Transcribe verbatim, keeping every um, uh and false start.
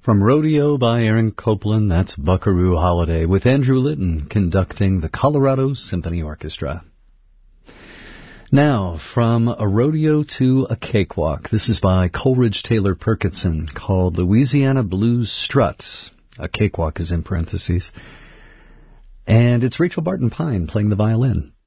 From Rodeo by Aaron Copland, that's Buckaroo Holiday, with Andrew Litton conducting the Colorado Symphony Orchestra. Now, from a rodeo to a cakewalk, this is by Coleridge Taylor Perkinson, called Louisiana Blues Strut. A cakewalk is in parentheses. And it's Rachel Barton Pine playing the violin.